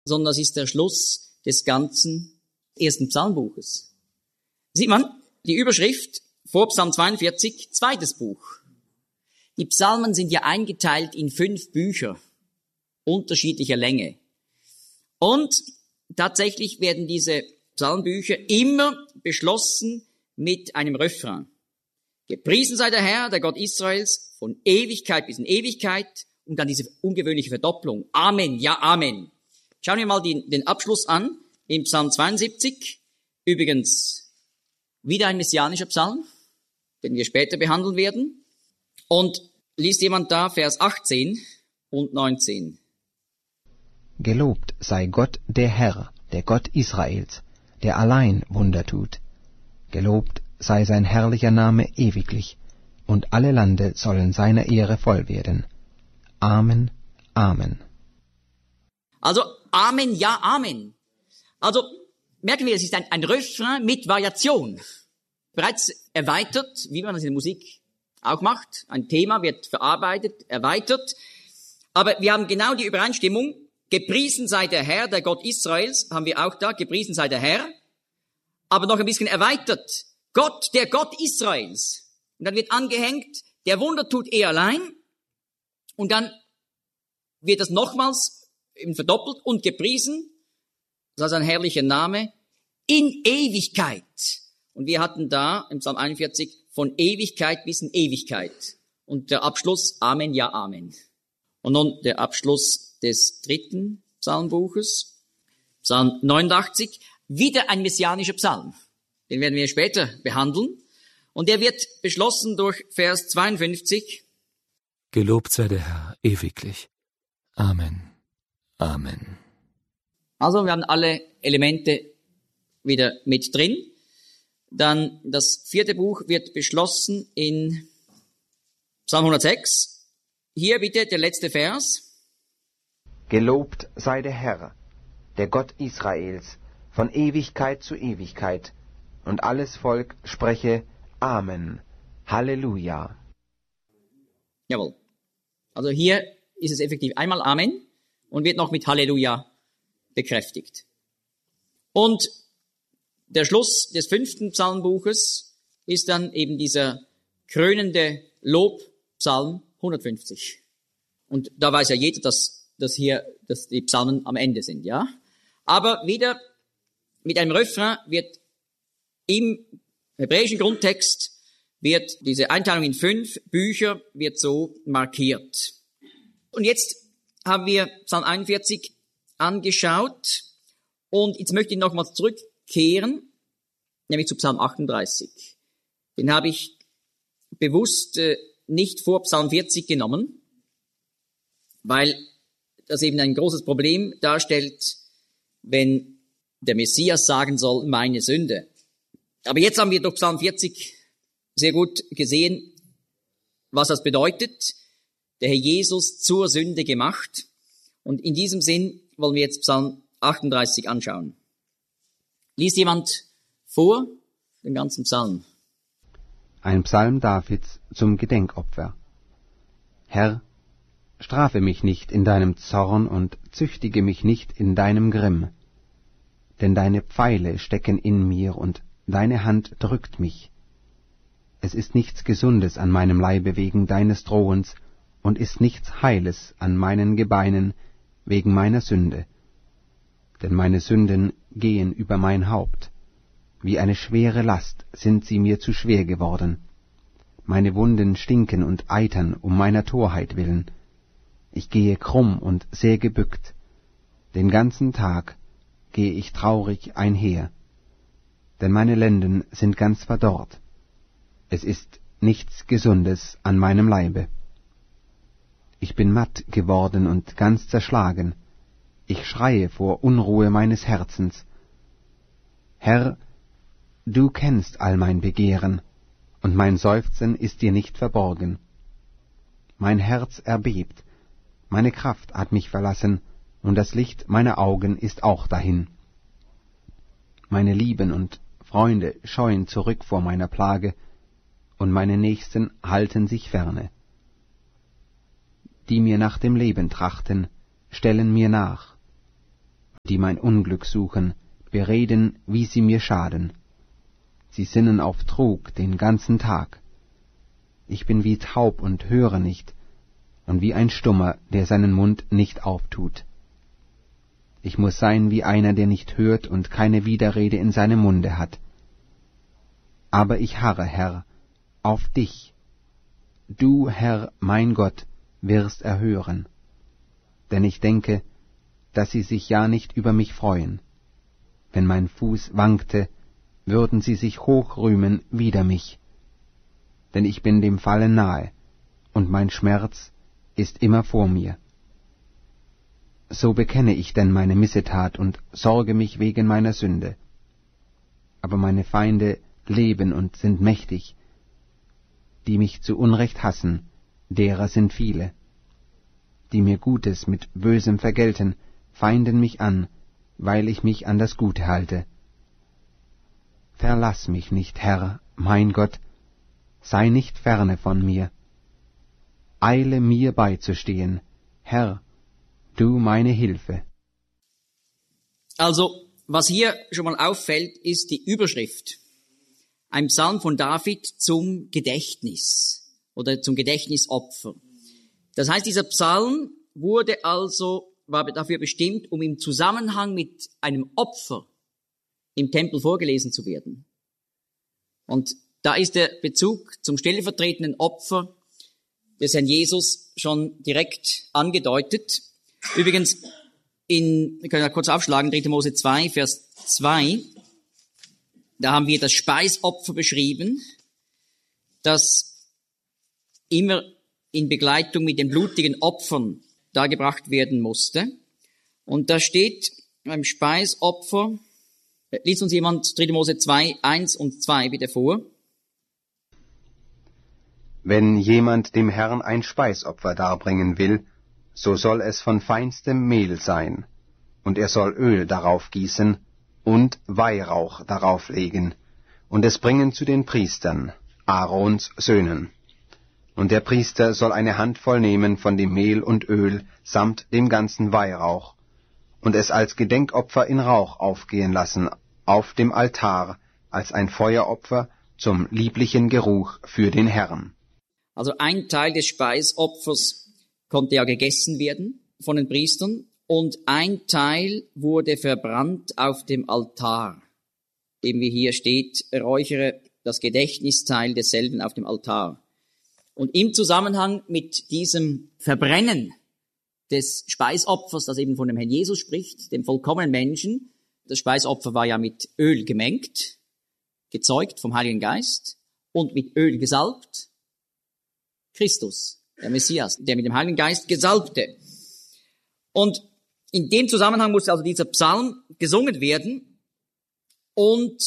sondern das ist der Schluss des ganzen ersten Psalmbuches. Sieht man, die Überschrift vor Psalm 42, zweites Buch. Die Psalmen sind ja eingeteilt in 5 Bücher unterschiedlicher Länge. Und tatsächlich werden diese Psalmbücher immer beschlossen mit einem Refrain. Gepriesen sei der Herr, der Gott Israels, von Ewigkeit bis in Ewigkeit. Und dann diese ungewöhnliche Verdopplung. Amen, ja, Amen. Schauen wir mal den Abschluss an, im Psalm 72. Übrigens wieder ein messianischer Psalm, den wir später behandeln werden. Und liest jemand da Vers 18 und 19. Gelobt sei Gott der Herr, der Gott Israels, der allein Wunder tut. Gelobt sei sein herrlicher Name ewiglich, und alle Lande sollen seiner Ehre voll werden. Amen, Amen. Also Amen, ja, Amen. Also merken wir, es ist ein Refrain mit Variation. Bereits erweitert, wie man das in der Musik auch macht. Ein Thema wird verarbeitet, erweitert. Aber wir haben genau die Übereinstimmung. Gepriesen sei der Herr, der Gott Israels, haben wir auch da. Gepriesen sei der Herr. Aber noch ein bisschen erweitert. Gott, der Gott Israels. Und dann wird angehängt, der Wunder tut er allein. Und dann wird das nochmals verdoppelt und gepriesen. Das ist ein herrlicher Name. In Ewigkeit. Und wir hatten da im Psalm 41 von Ewigkeit bis in Ewigkeit. Und der Abschluss, Amen, ja, Amen. Und nun der Abschluss des 3. Psalmbuches, Psalm 89, wieder ein messianischer Psalm. Den werden wir später behandeln. Und der wird beschlossen durch Vers 52. Gelobt sei der Herr ewiglich. Amen. Amen. Also wir haben alle Elemente wieder mit drin. Dann das 4. Buch wird beschlossen in Psalm 106. Hier bitte der letzte Vers. Gelobt sei der Herr, der Gott Israels, von Ewigkeit zu Ewigkeit, und alles Volk spreche Amen, Halleluja. Jawohl. Also hier ist es effektiv einmal Amen und wird noch mit Halleluja bekräftigt. Und der Schluss des 5. Psalmbuches ist dann eben dieser krönende Lobpsalm 150. Und da weiß ja jeder, dass die Psalmen am Ende sind, ja. Aber wieder mit einem Refrain wird im hebräischen Grundtext wird diese Einteilung in 5 Bücher wird so markiert. Und jetzt haben wir Psalm 41 angeschaut und jetzt möchte ich nochmals zurückkehren, nämlich zu Psalm 38. Den habe ich bewusst nicht vor Psalm 40 genommen, weil das eben ein großes Problem darstellt, wenn der Messias sagen soll, meine Sünde. Aber jetzt haben wir durch Psalm 40 sehr gut gesehen, was das bedeutet. Der Herr Jesus zur Sünde gemacht. Und in diesem Sinn wollen wir jetzt Psalm 38 anschauen. Liest jemand vor den ganzen Psalm? Ein Psalm Davids zum Gedenkopfer. Herr, strafe mich nicht in deinem Zorn und züchtige mich nicht in deinem Grimm. Denn deine Pfeile stecken in mir und deine Hand drückt mich. Es ist nichts Gesundes an meinem Leibe wegen deines Drohens und ist nichts Heiles an meinen Gebeinen wegen meiner Sünde. Denn meine Sünden gehen über mein Haupt. Wie eine schwere Last sind sie mir zu schwer geworden. Meine Wunden stinken und eitern um meiner Torheit willen. Ich gehe krumm und sehr gebückt. Den ganzen Tag gehe ich traurig einher. Denn meine Lenden sind ganz verdorrt. Es ist nichts Gesundes an meinem Leibe. Ich bin matt geworden und ganz zerschlagen. Ich schreie vor Unruhe meines Herzens. Herr, du kennst all mein Begehren, und mein Seufzen ist dir nicht verborgen. Mein Herz erbebt, meine Kraft hat mich verlassen, und das Licht meiner Augen ist auch dahin. Meine Lieben und Freunde scheuen zurück vor meiner Plage, und meine Nächsten halten sich ferne. Die mir nach dem Leben trachten, stellen mir nach. die mein Unglück suchen, bereden, wie sie mir schaden. Sie sinnen auf Trug den ganzen Tag. Ich bin wie taub und höre nicht, und wie ein Stummer, der seinen Mund nicht auftut. Ich muß sein wie einer, der nicht hört und keine Widerrede in seinem Munde hat. Aber ich harre, Herr, auf dich. Du, Herr, mein Gott, wirst erhören. Denn ich denke, dass sie sich ja nicht über mich freuen. Wenn mein Fuß wankte, würden sie sich hochrühmen wider mich. Denn ich bin dem Fallen nahe, und mein Schmerz ist immer vor mir. So bekenne ich denn meine Missetat und sorge mich wegen meiner Sünde. Aber meine Feinde leben und sind mächtig. Die mich zu Unrecht hassen, derer sind viele. Die mir Gutes mit Bösem vergelten, feinden mich an, weil ich mich an das Gute halte. Verlass mich nicht, Herr, mein Gott, sei nicht ferne von mir. Eile mir beizustehen, Herr, du meine Hilfe. Also, was hier schon mal auffällt, ist die Überschrift. Ein Psalm von David zum Gedächtnis oder zum Gedächtnisopfer. Das heißt, dieser Psalm war dafür bestimmt, um im Zusammenhang mit einem Opfer im Tempel vorgelesen zu werden. Und da ist der Bezug zum stellvertretenden Opfer des Herrn Jesus schon direkt angedeutet. Übrigens, wir können ja kurz aufschlagen, 3. Mose 2, Vers 2, da haben wir das Speisopfer beschrieben, das immer in Begleitung mit den blutigen Opfern dargebracht werden musste. Und da steht beim Speisopfer, liest uns jemand 3. Mose 2, 1 und 2 bitte vor. Wenn jemand dem Herrn ein Speisopfer darbringen will, so soll es von feinstem Mehl sein, und er soll Öl darauf gießen und Weihrauch darauf legen, und es bringen zu den Priestern, Aarons Söhnen. Und der Priester soll eine Handvoll nehmen von dem Mehl und Öl samt dem ganzen Weihrauch, und es als Gedenkopfer in Rauch aufgehen lassen auf dem Altar, als ein Feueropfer zum lieblichen Geruch für den Herrn. Also ein Teil des Speisopfers konnte ja gegessen werden von den Priestern und ein Teil wurde verbrannt auf dem Altar. Eben wie hier steht, räuchere das Gedächtnisteil desselben auf dem Altar. Und im Zusammenhang mit diesem Verbrennen des Speisopfers, das eben von dem Herrn Jesus spricht, dem vollkommenen Menschen, das Speisopfer war ja mit Öl gemengt, gezeugt vom Heiligen Geist und mit Öl gesalbt, Christus, der Messias, der mit dem Heiligen Geist gesalbte. Und in dem Zusammenhang musste also dieser Psalm gesungen werden. Und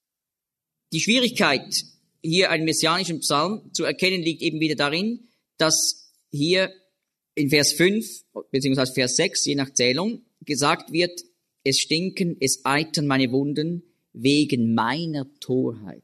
die Schwierigkeit, hier einen messianischen Psalm zu erkennen, liegt eben wieder darin, dass hier in Vers 5 beziehungsweise Vers 6, je nach Zählung, gesagt wird, es stinken, es eitern meine Wunden wegen meiner Torheit.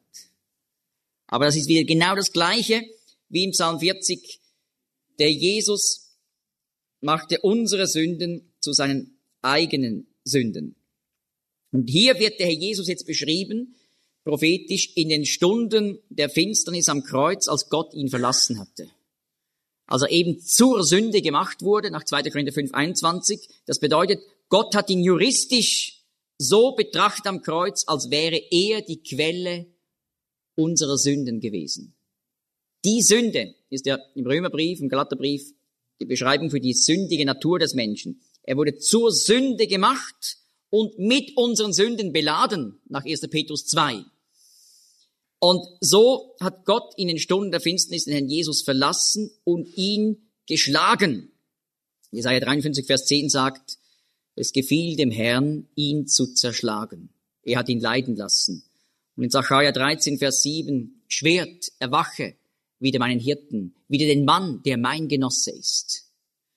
Aber das ist wieder genau das Gleiche wie im Psalm 40. Der Jesus machte unsere Sünden zu seinen eigenen Sünden. Und hier wird der Herr Jesus jetzt beschrieben, prophetisch, in den Stunden der Finsternis am Kreuz, als Gott ihn verlassen hatte. Als er eben zur Sünde gemacht wurde, nach 2. Korinther 5, 21. Das bedeutet, Gott hat ihn juristisch so betrachtet am Kreuz, als wäre er die Quelle unserer Sünden gewesen. Die Sünde ist ja im Römerbrief, im Galaterbrief die Beschreibung für die sündige Natur des Menschen. Er wurde zur Sünde gemacht und mit unseren Sünden beladen, nach 1. Petrus 2. Und so hat Gott in den Stunden der Finsternis den Herrn Jesus verlassen und ihn geschlagen. Jesaja 53, Vers 10 sagt, es gefiel dem Herrn, ihn zu zerschlagen. Er hat ihn leiden lassen. Und in Sacharja 13, Vers 7, Schwert, erwache, wieder meinen Hirten, wieder den Mann, der mein Genosse ist.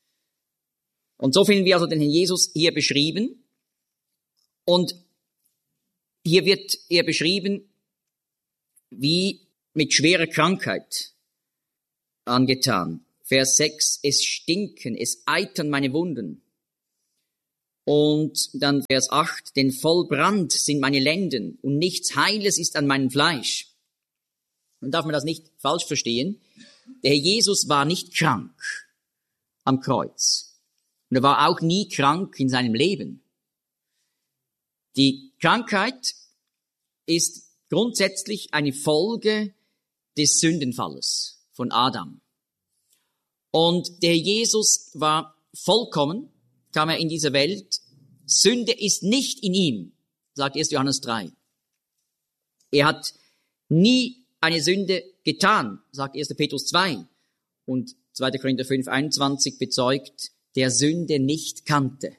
Und so finden wir also den Herrn Jesus hier beschrieben. Und hier wird er beschrieben, wie mit schwerer Krankheit angetan. Vers 6, es stinken, es eitern meine Wunden. Und dann Vers 8, denn voll Brand sind meine Lenden und nichts Heiles ist an meinem Fleisch. Und darf man das nicht falsch verstehen. Der Herr Jesus war nicht krank am Kreuz. Und er war auch nie krank in seinem Leben. Die Krankheit ist grundsätzlich eine Folge des Sündenfalles von Adam. Und der Jesus war vollkommen, kam er in diese Welt. Sünde ist nicht in ihm, sagt 1. Johannes 3. Er hat nie eine Sünde getan, sagt 1. Petrus 2. Und 2. Korinther 5, 21 bezeugt, der Sünde nicht kannte.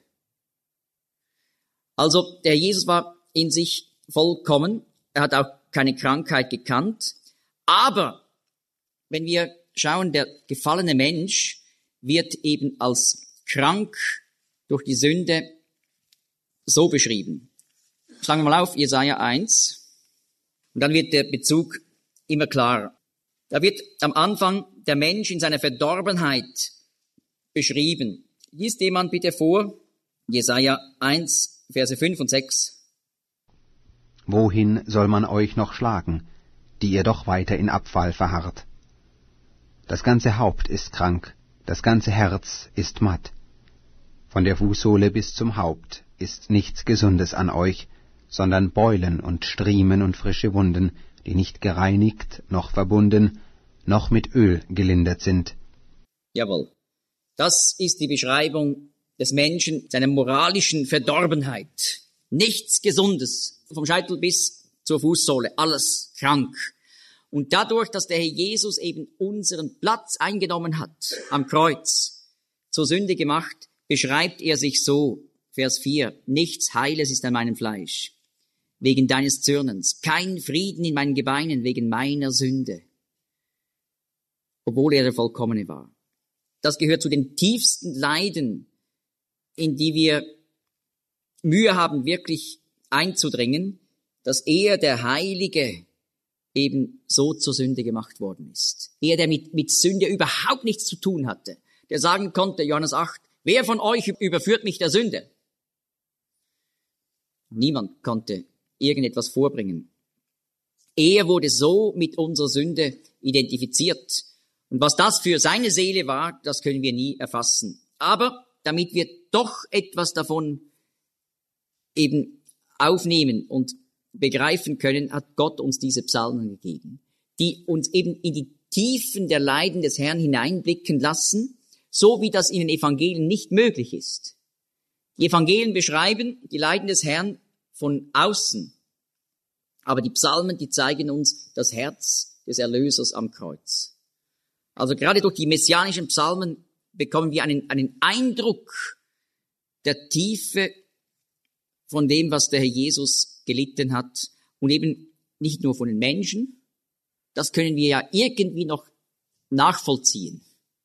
Also der Jesus war in sich vollkommen. Er hat auch keine Krankheit gekannt. Aber wenn wir schauen, der gefallene Mensch wird eben als krank durch die Sünde so beschrieben. Schlagen wir mal auf, Jesaja 1. Und dann wird der Bezug immer klarer. Da wird am Anfang der Mensch in seiner Verdorbenheit beschrieben. Liest jemand bitte vor, Jesaja 1, Verse 5 und 6. Wohin soll man euch noch schlagen, die ihr doch weiter in Abfall verharrt? Das ganze Haupt ist krank, das ganze Herz ist matt. Von der Fußsohle bis zum Haupt ist nichts Gesundes an euch, sondern Beulen und Striemen und frische Wunden, die nicht gereinigt, noch verbunden, noch mit Öl gelindert sind. Jawohl. Das ist die Beschreibung des Menschen, seiner moralischen Verdorbenheit. Nichts Gesundes, vom Scheitel bis zur Fußsohle, alles krank. Und dadurch, dass der Herr Jesus eben unseren Platz eingenommen hat, am Kreuz, zur Sünde gemacht, beschreibt er sich so, Vers 4, nichts Heiles ist an meinem Fleisch, wegen deines Zürnens, kein Frieden in meinen Gebeinen, wegen meiner Sünde, obwohl er der Vollkommene war. Das gehört zu den tiefsten Leiden, in die wir Mühe haben, wirklich einzudringen, dass er, der Heilige, eben so zur Sünde gemacht worden ist. Er, der mit Sünde überhaupt nichts zu tun hatte, der sagen konnte, Johannes 8, wer von euch überführt mich der Sünde? Niemand konnte irgendetwas vorbringen. Er wurde so mit unserer Sünde identifiziert. Und was das für seine Seele war, das können wir nie erfassen. Aber damit wir doch etwas davon eben aufnehmen und begreifen können, hat Gott uns diese Psalmen gegeben, die uns eben in die Tiefen der Leiden des Herrn hineinblicken lassen, so wie das in den Evangelien nicht möglich ist. Die Evangelien beschreiben die Leiden des Herrn von außen, aber die Psalmen, die zeigen uns das Herz des Erlösers am Kreuz. Also gerade durch die messianischen Psalmen bekommen wir einen Eindruck der Tiefe von dem, was der Herr Jesus gelitten hat. Und eben nicht nur von den Menschen, das können wir ja irgendwie noch nachvollziehen.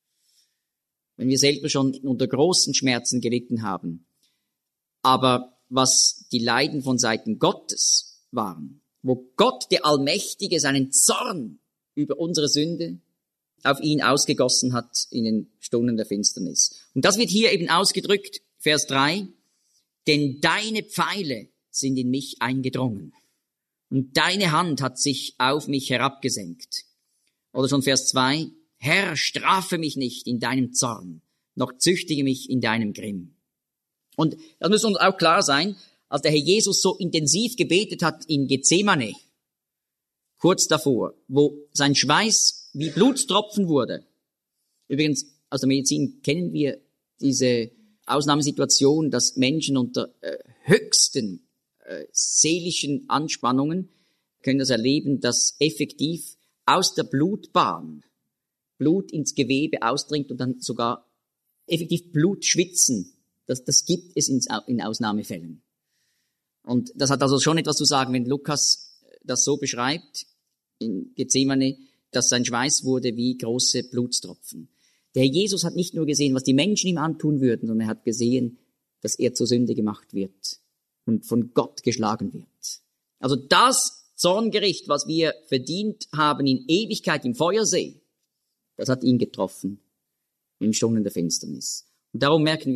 Wenn wir selber schon unter großen Schmerzen gelitten haben. Aber was die Leiden von Seiten Gottes waren, wo Gott, der Allmächtige, seinen Zorn über unsere Sünde auf ihn ausgegossen hat in den Stunden der Finsternis. Und das wird hier eben ausgedrückt, Vers 3, denn deine Pfeile sind in mich eingedrungen und deine Hand hat sich auf mich herabgesenkt. Oder schon Vers 2, Herr, strafe mich nicht in deinem Zorn, noch züchtige mich in deinem Grimm. Und das muss uns auch klar sein, als der Herr Jesus so intensiv gebetet hat in Gethsemane, kurz davor, wo sein Schweiß wie Blutstropfen wurde. Übrigens, aus der Medizin kennen wir diese Ausnahmesituation, dass Menschen unter höchsten seelischen Anspannungen können das erleben, dass effektiv aus der Blutbahn Blut ins Gewebe ausdringt und dann sogar effektiv Blut schwitzen. Das gibt es in Ausnahmefällen. Und das hat also schon etwas zu sagen, wenn Lukas das so beschreibt, in Gethsemane, dass sein Schweiß wurde wie große Blutstropfen. Der Herr Jesus hat nicht nur gesehen, was die Menschen ihm antun würden, sondern er hat gesehen, dass er zur Sünde gemacht wird und von Gott geschlagen wird. Also das Zorngericht, was wir verdient haben in Ewigkeit im Feuersee, das hat ihn getroffen in Stunden der Finsternis. Und darum merken wir,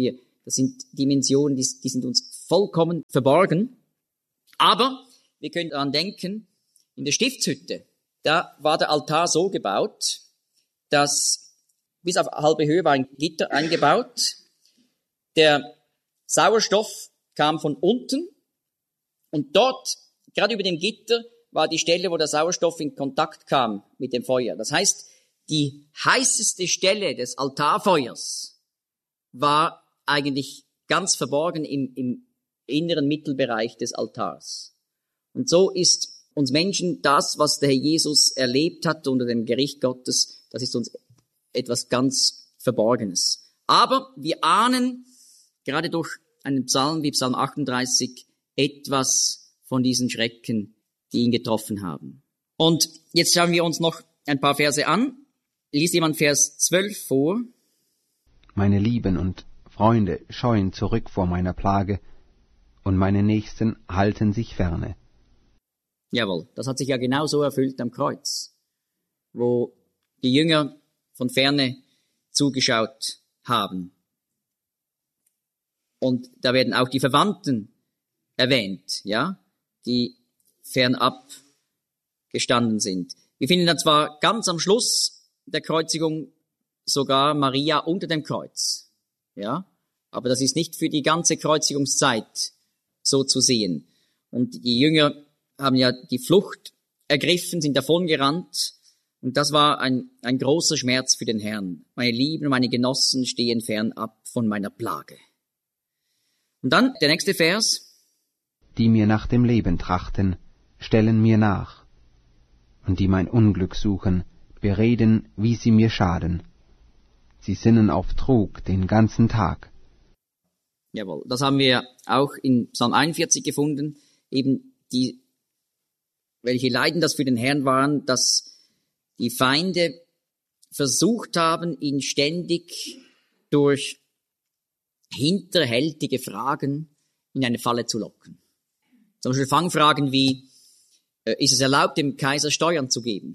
Das sind Dimensionen, die sind uns vollkommen verborgen. Aber wir können daran denken, in der Stiftshütte, da war der Altar so gebaut, dass bis auf halbe Höhe war ein Gitter eingebaut. Der Sauerstoff kam von unten und dort, gerade über dem Gitter, war die Stelle, wo der Sauerstoff in Kontakt kam mit dem Feuer. Das heißt, die heißeste Stelle des Altarfeuers war eigentlich ganz verborgen im inneren Mittelbereich des Altars. Und so ist uns Menschen das, was der Herr Jesus erlebt hat unter dem Gericht Gottes, das ist uns etwas ganz Verborgenes. Aber wir ahnen, gerade durch einen Psalm wie Psalm 38, etwas von diesen Schrecken, die ihn getroffen haben. Und jetzt schauen wir uns noch ein paar Verse an. Liest jemand Vers 12 vor? Meine Lieben und Freunde scheuen zurück vor meiner Plage, und meine Nächsten halten sich ferne. Jawohl, das hat sich ja genau so erfüllt am Kreuz, wo die Jünger von ferne zugeschaut haben. Und da werden auch die Verwandten erwähnt, ja, die fernab gestanden sind. Wir finden dann zwar ganz am Schluss der Kreuzigung sogar Maria unter dem Kreuz, ja, aber das ist nicht für die ganze Kreuzigungszeit so zu sehen. Und die Jünger haben ja die Flucht ergriffen, sind davongerannt. Und das war ein großer Schmerz für den Herrn. Meine Lieben, meine Genossen stehen fernab von meiner Plage. Und dann der nächste Vers. Die mir nach dem Leben trachten, stellen mir nach. Und die mein Unglück suchen, bereden, wie sie mir schaden. Sie sinnen auf Trug den ganzen Tag. Jawohl, das haben wir auch in Psalm 41 gefunden. Eben die, welche Leiden das für den Herrn waren, dass die Feinde versucht haben, ihn ständig durch hinterhältige Fragen in eine Falle zu locken. Zum Beispiel Fangfragen wie, ist es erlaubt, dem Kaiser Steuern zu geben?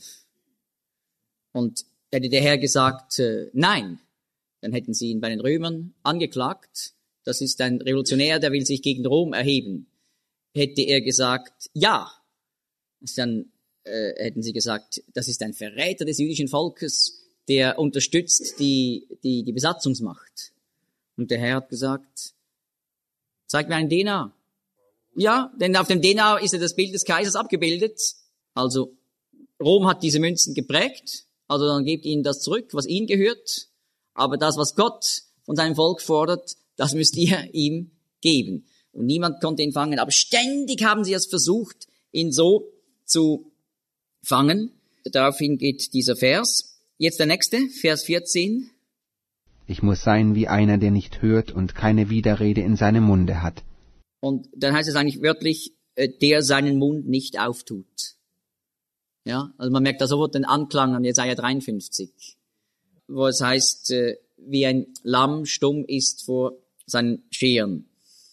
Und hätte der Herr gesagt, nein, dann hätten sie ihn bei den Römern angeklagt. Das ist ein Revolutionär, der will sich gegen Rom erheben. Hätte er gesagt, ja, dann hätten sie gesagt, das ist ein Verräter des jüdischen Volkes, der unterstützt die Besatzungsmacht. Und der Herr hat gesagt, zeig mir einen Denar. Ja, denn auf dem Denar ist ja das Bild des Kaisers abgebildet. Also Rom hat diese Münzen geprägt, also dann gebt ihnen das zurück, was ihnen gehört. Aber das, was Gott von seinem Volk fordert, das müsst ihr ihm geben. Und niemand konnte ihn fangen. Aber ständig haben sie es versucht, ihn so zu fangen. Daraufhin geht dieser Vers. Jetzt der nächste, Vers 14. Ich muss sein wie einer, der nicht hört und keine Widerrede in seinem Munde hat. Und dann heißt es eigentlich wörtlich, der seinen Mund nicht auftut. Ja, also man merkt da sofort den Anklang an Jesaja 53, wo es heißt, wie ein Lamm stumm ist vor seinen Scheren.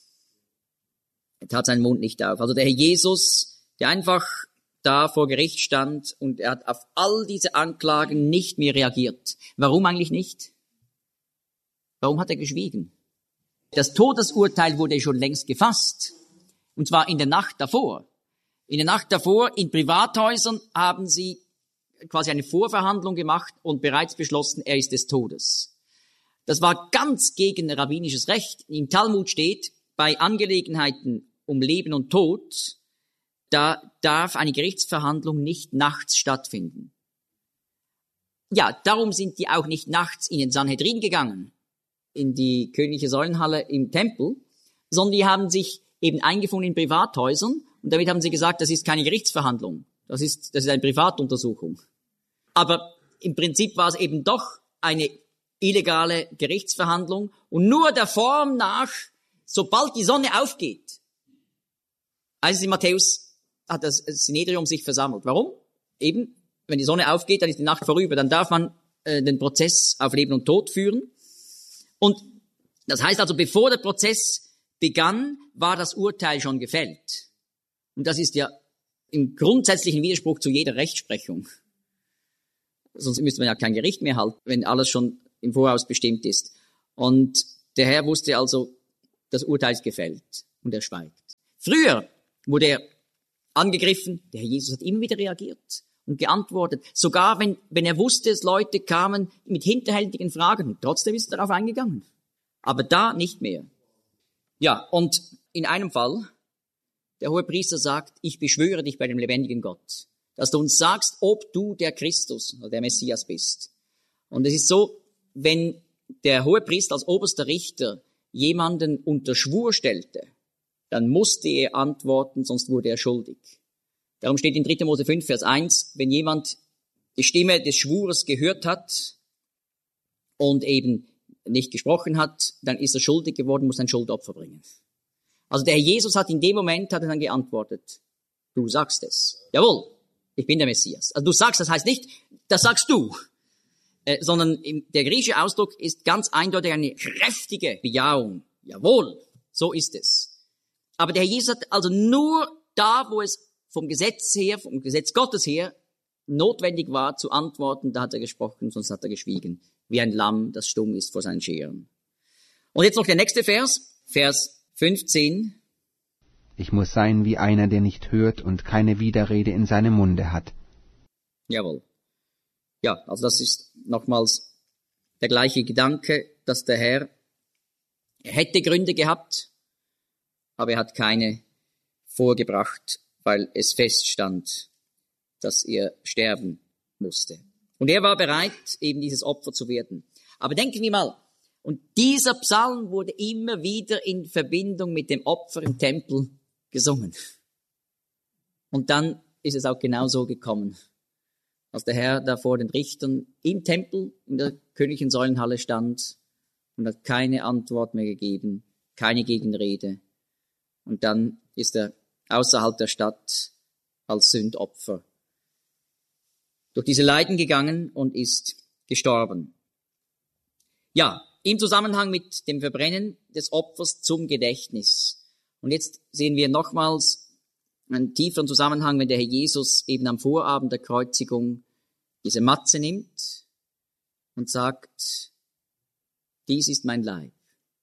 Er tat seinen Mund nicht auf. Also der Herr Jesus, der einfach da vor Gericht stand und er hat auf all diese Anklagen nicht mehr reagiert. Warum eigentlich nicht? Warum hat er geschwiegen? Das Todesurteil wurde schon längst gefasst. Und zwar in der Nacht davor. In der Nacht davor, in Privathäusern, haben sie quasi eine Vorverhandlung gemacht und bereits beschlossen, er ist des Todes. Das war ganz gegen rabbinisches Recht. Im Talmud steht, bei Angelegenheiten um Leben und Tod, da darf eine Gerichtsverhandlung nicht nachts stattfinden. Ja, darum sind die auch nicht nachts in den Sanhedrin gegangen, in die königliche Säulenhalle im Tempel, sondern die haben sich eben eingefunden in Privathäusern und damit haben sie gesagt, das ist keine Gerichtsverhandlung, das ist eine Privatuntersuchung. Aber im Prinzip war es eben doch eine illegale Gerichtsverhandlung und nur der Form nach, sobald die Sonne aufgeht. Also in Matthäus hat das Synedrium sich versammelt. Warum? Eben, wenn die Sonne aufgeht, dann ist die Nacht vorüber, dann darf man den Prozess auf Leben und Tod führen. Und das heißt also, bevor der Prozess begann, war das Urteil schon gefällt. Und das ist ja im grundsätzlichen Widerspruch zu jeder Rechtsprechung. Sonst müsste man ja kein Gericht mehr halten, wenn alles schon im Voraus bestimmt ist. Und der Herr wusste also, das Urteil ist gefällt und er schweigt. Früher wurde er angegriffen, der Herr Jesus hat immer wieder reagiert und geantwortet. Sogar wenn er wusste, dass Leute kamen mit hinterhältigen Fragen, trotzdem ist er darauf eingegangen. Aber da nicht mehr. Ja, und in einem Fall, der Hohepriester sagt, ich beschwöre dich bei dem lebendigen Gott, dass du uns sagst, ob du der Christus oder der Messias bist. Und es ist so, wenn der Hohepriester als oberster Richter jemanden unter Schwur stellte, dann musste er antworten, sonst wurde er schuldig. Darum steht in 3. Mose 5, Vers 1, wenn jemand die Stimme des Schwures gehört hat und eben nicht gesprochen hat, dann ist er schuldig geworden, muss ein Schuldopfer bringen. Also der Herr Jesus hat in dem Moment hat er dann geantwortet, du sagst es. Jawohl, ich bin der Messias. Also du sagst, das heißt nicht, das sagst du, sondern der griechische Ausdruck ist ganz eindeutig eine kräftige Bejahung. Jawohl, so ist es. Aber der Herr Jesus hat also nur da, wo es vom Gesetz her, vom Gesetz Gottes her, notwendig war zu antworten, da hat er gesprochen, sonst hat er geschwiegen, wie ein Lamm, das stumm ist vor seinen Scheren. Und jetzt noch der nächste Vers, Vers 15. Ich muss sein wie einer, der nicht hört und keine Widerrede in seinem Munde hat. Jawohl. Ja, also das ist nochmals der gleiche Gedanke, dass der Herr, er hätte Gründe gehabt, aber er hat keine vorgebracht, weil es feststand, dass er sterben musste. Und er war bereit, eben dieses Opfer zu werden. Aber denken wir mal, und dieser Psalm wurde immer wieder in Verbindung mit dem Opfer im Tempel gesungen. Und dann ist es auch genau so gekommen, als der Herr da vor den Richtern im Tempel, in der königlichen Säulenhalle stand und hat keine Antwort mehr gegeben, keine Gegenrede. Und dann ist er außerhalb der Stadt als Sündopfer durch diese Leiden gegangen und ist gestorben. Ja, im Zusammenhang mit dem Verbrennen des Opfers zum Gedächtnis. Und jetzt sehen wir nochmals einen tieferen Zusammenhang, wenn der Herr Jesus eben am Vorabend der Kreuzigung diese Matze nimmt und sagt, dies ist mein Leib,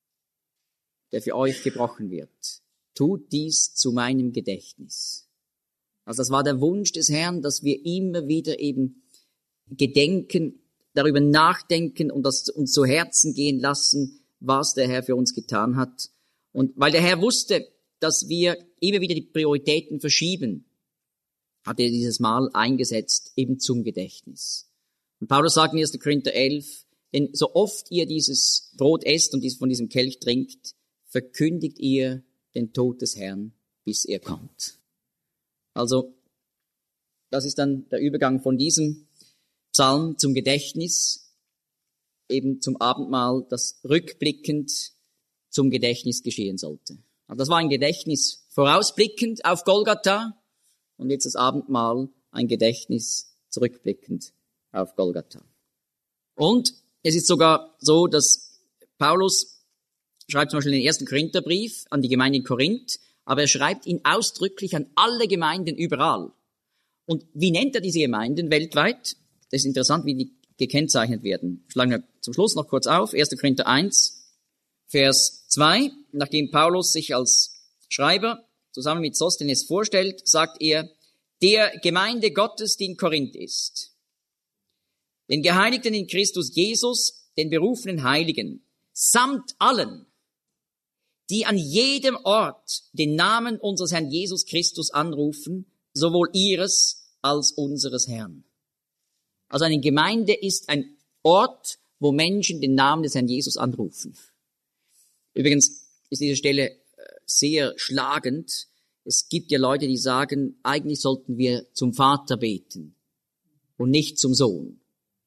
der für euch gebrochen wird. Tut dies zu meinem Gedächtnis. Also das war der Wunsch des Herrn, dass wir immer wieder eben gedenken, darüber nachdenken und das uns zu Herzen gehen lassen, was der Herr für uns getan hat. Und weil der Herr wusste, dass wir immer wieder die Prioritäten verschieben, hat er dieses Mahl eingesetzt, eben zum Gedächtnis. Und Paulus sagt in 1. Korinther 11, denn so oft ihr dieses Brot esst und von diesem Kelch trinkt, verkündigt ihr den Tod des Herrn, bis er kommt. Also, das ist dann der Übergang von diesem Psalm zum Gedächtnis, eben zum Abendmahl, das rückblickend zum Gedächtnis geschehen sollte. Also das war ein Gedächtnis vorausblickend auf Golgatha und jetzt das Abendmahl ein Gedächtnis zurückblickend auf Golgatha. Und es ist sogar so, dass Paulus schreibt zum Beispiel den 1. Korintherbrief an die Gemeinde in Korinth, aber er schreibt ihn ausdrücklich an alle Gemeinden überall. Und wie nennt er diese Gemeinden weltweit? Das ist interessant, wie die gekennzeichnet werden. Schlagen wir zum Schluss noch kurz auf. 1. Korinther 1, Vers 2. Nachdem Paulus sich als Schreiber zusammen mit Sosthenes vorstellt, sagt er, der Gemeinde Gottes, die in Korinth ist, den Geheiligten in Christus Jesus, den berufenen Heiligen, samt allen, die an jedem Ort den Namen unseres Herrn Jesus Christus anrufen, sowohl ihres als unseres Herrn. Also eine Gemeinde ist ein Ort, wo Menschen den Namen des Herrn Jesus anrufen. Übrigens ist diese Stelle sehr schlagend. Es gibt ja Leute, die sagen, eigentlich sollten wir zum Vater beten und nicht zum Sohn.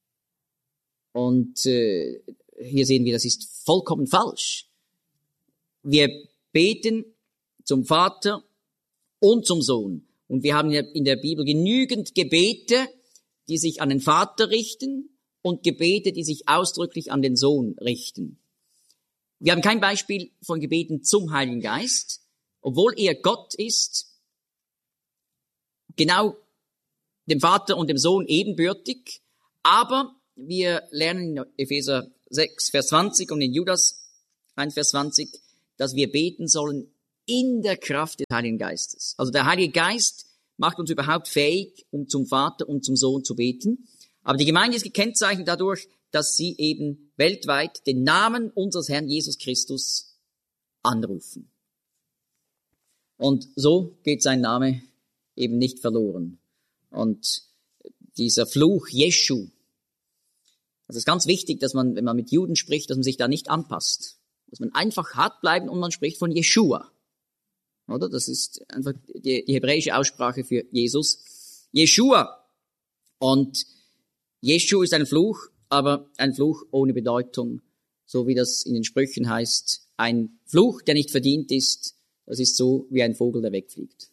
Und hier sehen wir, das ist vollkommen falsch. Wir beten zum Vater und zum Sohn. Und wir haben ja in der Bibel genügend Gebete, die sich an den Vater richten und Gebete, die sich ausdrücklich an den Sohn richten. Wir haben kein Beispiel von Gebeten zum Heiligen Geist, obwohl er Gott ist, genau dem Vater und dem Sohn ebenbürtig. Aber wir lernen in Epheser 6, Vers 20 und in Judas 1 Vers 20, dass wir beten sollen in der Kraft des Heiligen Geistes. Also der Heilige Geist macht uns überhaupt fähig, um zum Vater und zum Sohn zu beten. Aber die Gemeinde ist gekennzeichnet dadurch, dass sie eben weltweit den Namen unseres Herrn Jesus Christus anrufen. Und so geht sein Name eben nicht verloren. Und dieser Fluch Jeschu, das ist ganz wichtig, dass man, wenn man mit Juden spricht, dass man sich da nicht anpasst. Dass man einfach hart bleibt und man spricht von Jeschua. Oder? Das ist einfach die hebräische Aussprache für Jesus. Jeschua. Und Jeschu ist ein Fluch, aber ein Fluch ohne Bedeutung. So wie das in den Sprüchen heißt. Ein Fluch, der nicht verdient ist, das ist so wie ein Vogel, der wegfliegt.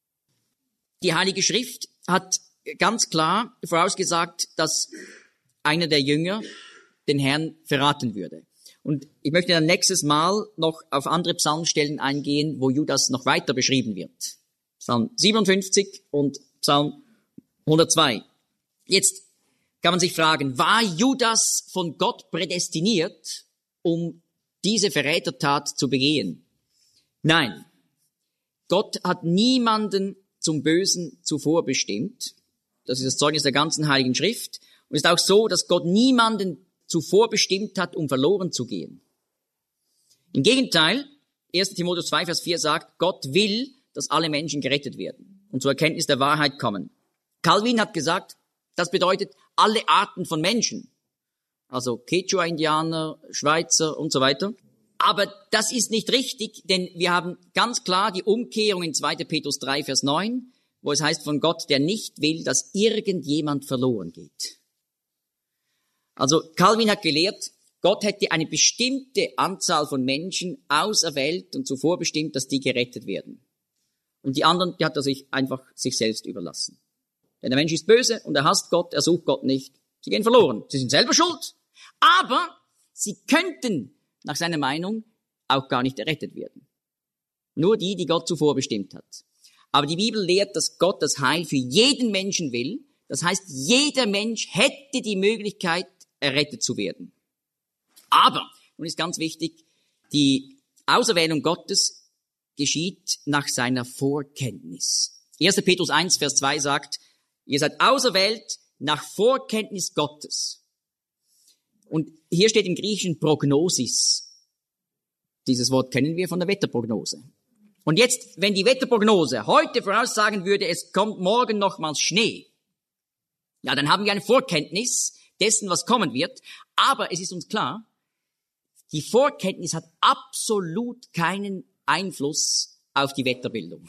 Die Heilige Schrift hat ganz klar vorausgesagt, dass einer der Jünger den Herrn verraten würde. Und ich möchte dann nächstes Mal noch auf andere Psalmstellen eingehen, wo Judas noch weiter beschrieben wird. Psalm 57 und Psalm 102. Jetzt kann man sich fragen, war Judas von Gott prädestiniert, um diese Verrätertat zu begehen? Nein. Gott hat niemanden zum Bösen zuvor bestimmt. Das ist das Zeugnis der ganzen Heiligen Schrift. Und es ist auch so, dass Gott niemanden zuvor bestimmt hat, um verloren zu gehen. Im Gegenteil, 1. Timotheus 2, Vers 4 sagt, Gott will, dass alle Menschen gerettet werden und zur Erkenntnis der Wahrheit kommen. Calvin hat gesagt, das bedeutet alle Arten von Menschen. Also Quechua-Indianer, Schweizer und so weiter. Aber das ist nicht richtig, denn wir haben ganz klar die Umkehrung in 2. Petrus 3, Vers 9, wo es heißt von Gott, der nicht will, dass irgendjemand verloren geht. Also Calvin hat gelehrt, Gott hätte eine bestimmte Anzahl von Menschen auserwählt und zuvor bestimmt, dass die gerettet werden. Und die anderen, die hat er sich einfach sich selbst überlassen. Denn der Mensch ist böse und er hasst Gott, er sucht Gott nicht. Sie gehen verloren. Sie sind selber schuld. Aber sie könnten nach seiner Meinung auch gar nicht errettet werden. Nur die, die Gott zuvor bestimmt hat. Aber die Bibel lehrt, dass Gott das Heil für jeden Menschen will. Das heißt, jeder Mensch hätte die Möglichkeit, errettet zu werden. Aber, nun ist ganz wichtig, die Auserwählung Gottes geschieht nach seiner Vorkenntnis. 1. Petrus 1, Vers 2 sagt, ihr seid auserwählt nach Vorkenntnis Gottes. Und hier steht im Griechischen Prognosis. Dieses Wort kennen wir von der Wetterprognose. Und jetzt, wenn die Wetterprognose heute voraussagen würde, es kommt morgen nochmals Schnee, ja, dann haben wir eine Vorkenntnis dessen, was kommen wird. Aber es ist uns klar, die Vorkenntnis hat absolut keinen Einfluss auf die Wetterbildung.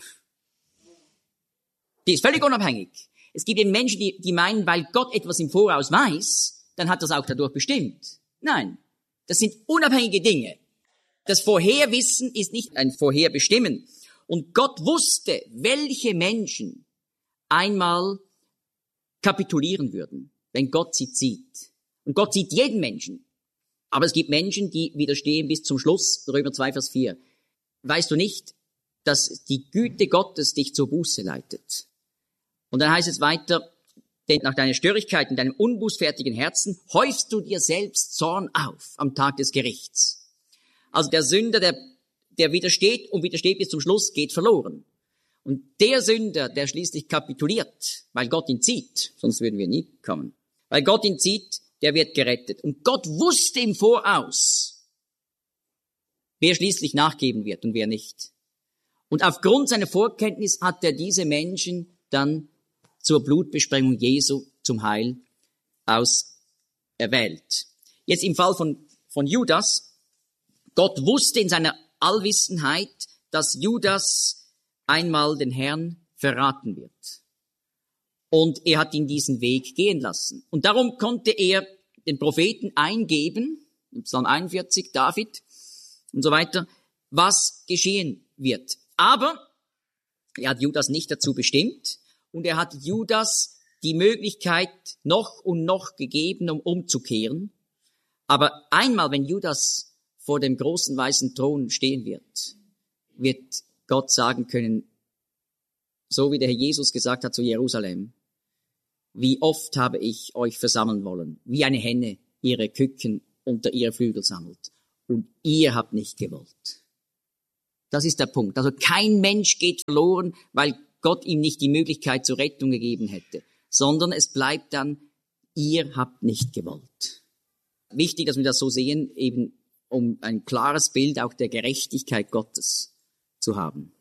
Die ist völlig unabhängig. Es gibt eben Menschen, die meinen, weil Gott etwas im Voraus weiß, dann hat das auch dadurch bestimmt. Nein, das sind unabhängige Dinge. Das Vorherwissen ist nicht ein Vorherbestimmen. Und Gott wusste, welche Menschen einmal kapitulieren würden, wenn Gott sie zieht. Und Gott sieht jeden Menschen. Aber es gibt Menschen, die widerstehen bis zum Schluss. Römer 2, Vers 4. Weißt du nicht, dass die Güte Gottes dich zur Buße leitet? Und dann heißt es weiter, denn nach deiner Störrigkeit in deinem unbußfertigen Herzen häufst du dir selbst Zorn auf am Tag des Gerichts. Also der Sünder, der widersteht und widersteht bis zum Schluss, geht verloren. Und der Sünder, der schließlich kapituliert, weil Gott ihn zieht, sonst würden wir nie kommen, weil Gott ihn zieht, der wird gerettet. Und Gott wusste im Voraus, wer schließlich nachgeben wird und wer nicht. Und aufgrund seiner Vorkenntnis hat er diese Menschen dann zur Blutbesprengung Jesu zum Heil auserwählt. Jetzt im Fall von Judas, Gott wusste in seiner Allwissenheit, dass Judas einmal den Herrn verraten wird. Und er hat ihn diesen Weg gehen lassen. Und darum konnte er den Propheten eingeben, im Psalm 41, David und so weiter, was geschehen wird. Aber er hat Judas nicht dazu bestimmt und er hat Judas die Möglichkeit noch und noch gegeben, um umzukehren. Aber einmal, wenn Judas vor dem großen weißen Thron stehen wird Gott sagen können, so wie der Herr Jesus gesagt hat zu Jerusalem, wie oft habe ich euch versammeln wollen, wie eine Henne ihre Küken unter ihre Flügel sammelt. und ihr habt nicht gewollt. Das ist der Punkt. Also kein Mensch geht verloren, weil Gott ihm nicht die Möglichkeit zur Rettung gegeben hätte, sondern es bleibt dann, ihr habt nicht gewollt. Wichtig, dass wir das so sehen, eben um ein klares Bild auch der Gerechtigkeit Gottes zu haben.